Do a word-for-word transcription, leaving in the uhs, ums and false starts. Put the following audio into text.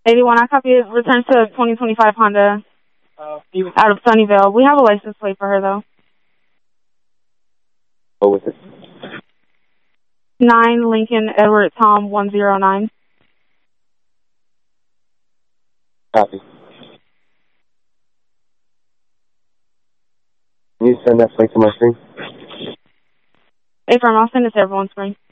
eighty-one, I copy it. Returns to twenty twenty-five Honda uh, out of Sunnyvale. We have a license plate for her, though. What was it? nine Lincoln Edward Tom one zero nine. Copy. Can you send that plate to my screen? Hey, firm, I'll send it to everyone's screen.